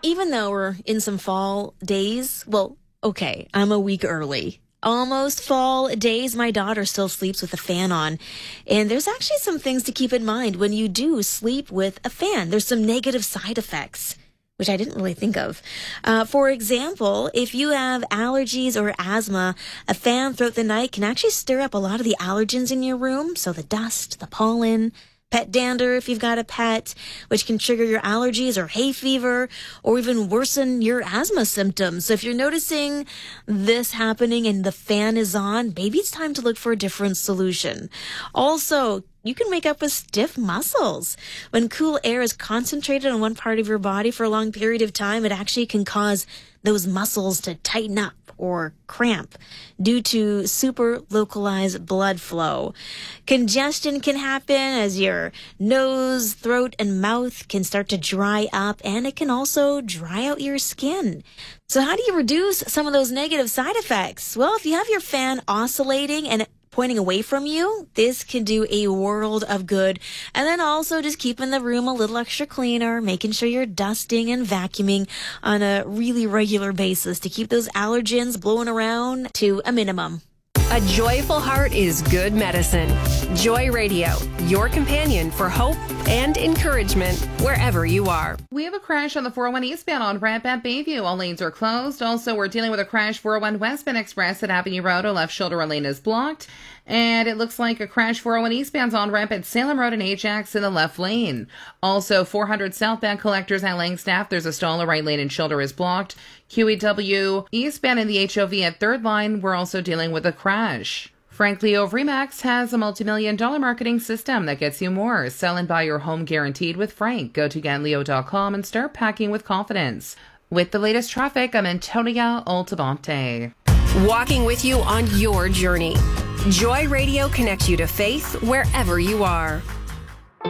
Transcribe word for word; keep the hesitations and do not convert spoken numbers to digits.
even though we're in some fall days, well, okay, I'm a week early. Almost fall days, my daughter still sleeps with a fan on. And there's actually some things to keep in mind when you do sleep with a fan. There's some negative side effects, which I didn't really think of. Uh, for example, if you have allergies or asthma, a fan throughout the night can actually stir up a lot of the allergens in your room. So the dust, the pollen, pet dander if you've got a pet, which can trigger your allergies or hay fever, or even worsen your asthma symptoms. So if you're noticing this happening and the fan is on, maybe it's time to look for a different solution. Also, you can wake up with stiff muscles. When cool air is concentrated on one part of your body for a long period of time, it actually can cause those muscles to tighten up or cramp due to super localized blood flow. Congestion can happen as your nose, throat, and mouth can start to dry up, and it can also dry out your skin. So how do you reduce some of those negative side effects? Well, if you have your fan oscillating and pointing away from you, this can do a world of good. And then also just keeping the room a little extra cleaner, making sure you're dusting and vacuuming on a really regular basis to keep those allergens blowing around to a minimum. A joyful heart is good medicine. Joy Radio, your companion for hope and encouragement wherever you are. We have a crash on the four oh one eastbound on ramp at Bayview. All lanes are closed. Also, we're dealing with a crash four oh one westbound express at Avenue Road. A left shoulder lane is blocked. And it looks like a crash four oh one eastbound's on ramp at Salem Road and Ajax in the left lane. Also, four hundred southbound collectors at Langstaff. There's a stall. A right lane and shoulder is blocked. Q E W eastbound in the H O V at third line. We're also dealing with a crash. Frank Leo Remax has a multi-million dollar marketing system that gets you more. Sell and buy your home guaranteed with Frank. Go to gan leo dot com and start packing with confidence. With the latest traffic, I'm Antonia Altabonte. Walking with you on your journey. Joy Radio connects you to faith wherever you are.